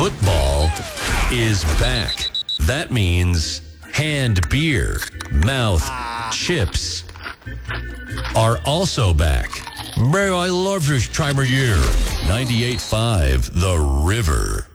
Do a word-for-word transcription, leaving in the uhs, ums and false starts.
Football is back. That means hand beer, mouth chips are also back. Bro, I love this time of year. ninety-eight point five The River.